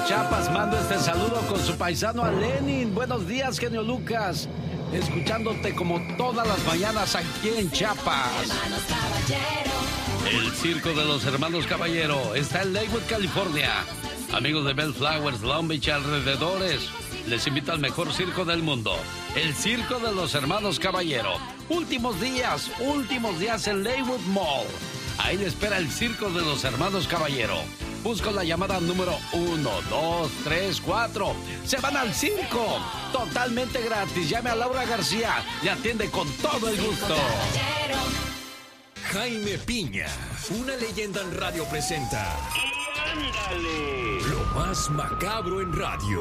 Chiapas mando este saludo con su paisano a Lenin. Buenos días, genio Lucas. Escuchándote como todas las mañanas aquí en Chiapas. El circo de los hermanos Caballero está en Lakewood, California. Amigos de Bellflowers, Long Beach y alrededores, les invito al mejor circo del mundo, el circo de los hermanos Caballero. Últimos días en Lakewood Mall. Ahí le espera el circo de los hermanos Caballero. Busco la llamada número 1, 2, 3, 4. Se van al circo. Totalmente gratis. Llame a Laura García. Le atiende con todo el gusto. Jaime Piña, una leyenda en radio presenta. ¡Y ándale! Lo más macabro en radio.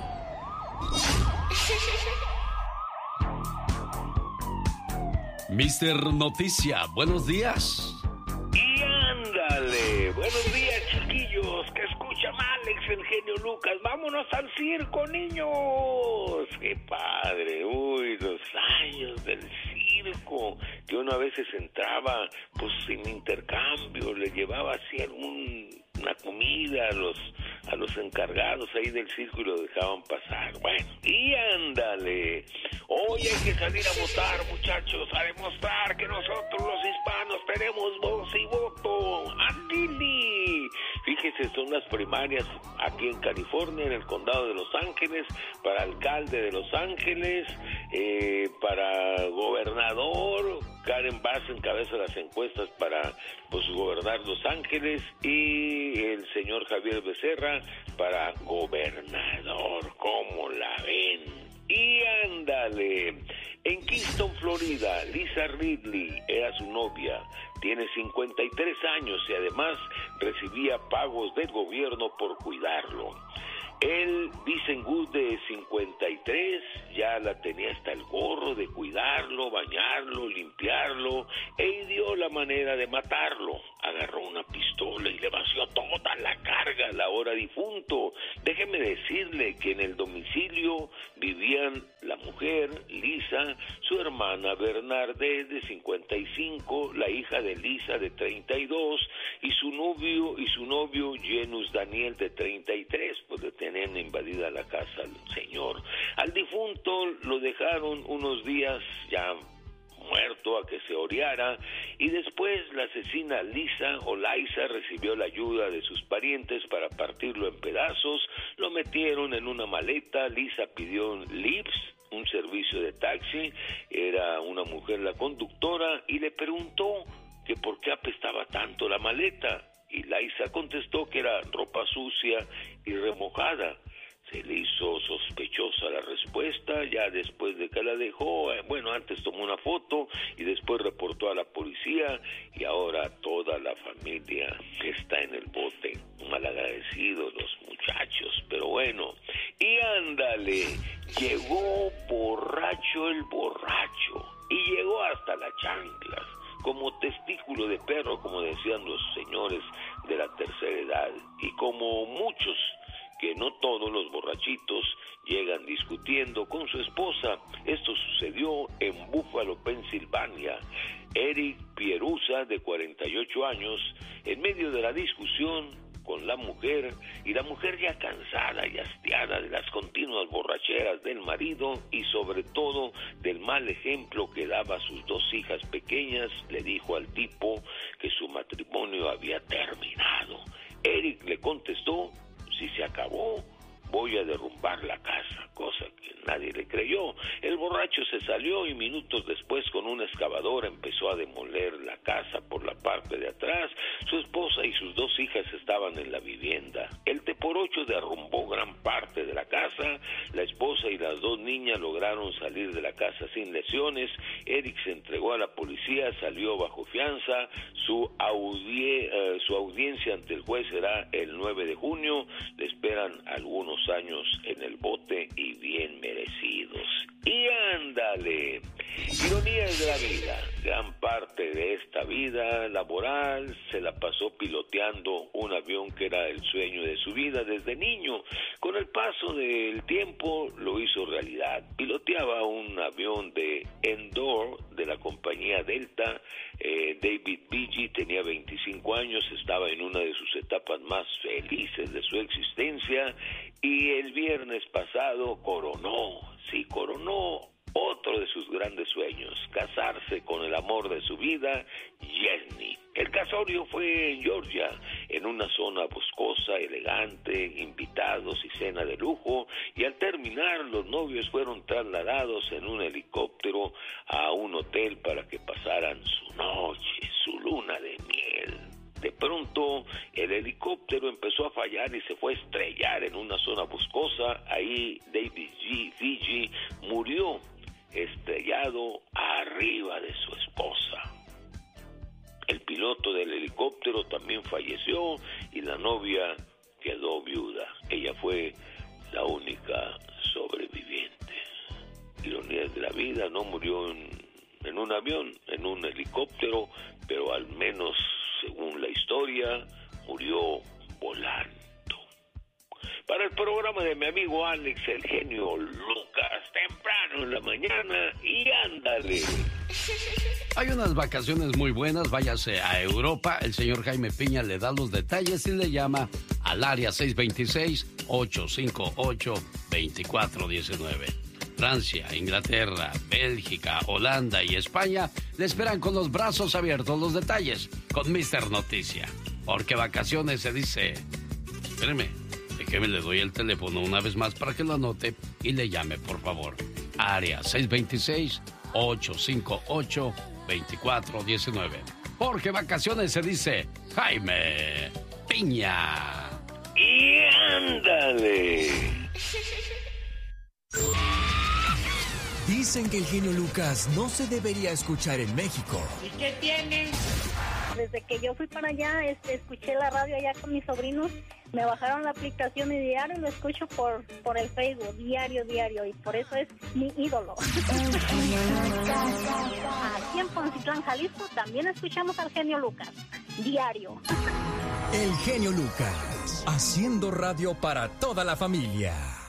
Mister Noticia, buenos días. ¡Y ándale! Buenos días, chiquillos. Que escucha mal, el genio Lucas. ¡Vámonos al circo, niños! ¡Qué padre! Uy, los años del circo. Que uno a veces entraba, pues, sin intercambio. Le llevaba así una comida a los encargados ahí del circo y lo dejaban pasar. Bueno, y ándale. Hoy hay que salir a votar, muchachos, a demostrar que nosotros los hispanos tenemos voz y voto. ¡Andini! Fíjese, son las primarias aquí en California, en el condado de Los Ángeles, para alcalde de Los Ángeles, para gobernador. Karen Bass encabeza las encuestas para, pues, gobernar Los Ángeles, y el señor Javier Becerra para gobernador. ¿Cómo la ven? Y ándale, en Kingston, Florida, Lisa Ridley era su novia. Tiene 53 años y además recibía pagos del gobierno por cuidarlo. Él, Vincent Good, de 53, ya la tenía hasta el gorro de cuidarlo, bañarlo, limpiarlo, e dio la manera de matarlo. Agarró una pistola y le vació toda la carga al ahora difunto. Déjeme decirle que en el domicilio vivían la mujer, Lisa, su hermana Bernadette, de 55, la hija de Lisa, de 32, y su novio Jenus Daniel, de 33, pues le tenían invadida la casa al señor. Al difunto lo dejaron unos días ya muerto a que se oreara, y después la asesina Liza recibió la ayuda de sus parientes para partirlo en pedazos. Lo metieron en una maleta. Lisa pidió un Lyft, un servicio de taxi. Era una mujer la conductora, y le preguntó que por qué apestaba tanto la maleta, y Liza contestó que era ropa sucia y remojada. Se le hizo sospechosa la respuesta. Ya después de que la dejó, antes tomó una foto y después reportó a la policía, y ahora toda la familia está en el bote. Malagradecidos los muchachos, pero bueno. Y ándale, llegó borracho el borracho, y llegó hasta las chanclas, como testículo de perro, como decían los señores de la tercera edad, y como muchos, que no todos los borrachitos llegan discutiendo con su esposa. Esto sucedió en Buffalo, Pensilvania. Eric Pierusa, de 48 años, en medio de la discusión con la mujer, y la mujer ya cansada y hastiada de las continuas borracheras del marido y sobre todo del mal ejemplo que daba a sus dos hijas pequeñas, le dijo al tipo que su matrimonio había terminado. Eric le contestó: si se acabó, voy a derrumbar la casa, cosa que nadie le creyó. El borracho se salió y minutos después, con una excavadora, empezó a demoler la casa por la parte de atrás. Su esposa y sus dos hijas estaban en la vivienda. El T8 derrumbó gran parte de la casa. La esposa y las dos niñas lograron salir de la casa sin lesiones. Eric se entregó a la policía, salió bajo fianza. Su audiencia ante el juez será el 9 de junio. Le esperan algunos años en el bote, y bien merecidos. Y ándale, ironías de la vida. Gran parte de esta la vida laboral se la pasó piloteando un avión que era el sueño de su vida desde niño. Con el paso del tiempo lo hizo realidad. Piloteaba un avión de Endor de la compañía Delta. David Beatty tenía 25 años, estaba en una de sus etapas más felices de su existencia, y el viernes pasado coronó otro de sus grandes sueños, casarse con el amor de su vida, Jenny. El casorio fue en Georgia, en una zona boscosa, elegante, invitados y cena de lujo, y al terminar los novios fueron trasladados en un helicóptero a un hotel para que pasaran su noche, su luna de miel. De pronto, el helicóptero empezó a fallar y se fue a estrellar en una zona boscosa. Ahí David Beatty murió estrellado arriba de su esposa. El piloto del helicóptero también falleció y la novia quedó viuda. Ella fue la única sobreviviente. Ironías de la vida, no murió en un avión, en un helicóptero, pero al menos, según la historia, murió volando. Para el programa de mi amigo Alex, el genio Lucas, temprano en la mañana, y ándale. Hay unas vacaciones muy buenas, váyase a Europa. El señor Jaime Piña le da los detalles y le llama al área 626-858-2419. Francia, Inglaterra, Bélgica, Holanda y España le esperan con los brazos abiertos. Los detalles con Mr. Noticia. Porque vacaciones se dice... Espéreme, déjeme, le doy el teléfono una vez más para que lo anote y le llame, por favor. Área 626-858-2419. Porque vacaciones se dice Jaime Piña. Y ándale. Dicen que el genio Lucas no se debería escuchar en México. ¿Y qué tiene? Desde que yo fui para allá, escuché la radio allá con mis sobrinos, me bajaron la aplicación y diario lo escucho por el Facebook, diario, y por eso es mi ídolo. Aquí en Poncitlán, Jalisco, también escuchamos al genio Lucas, diario. El genio Lucas, haciendo radio para toda la familia.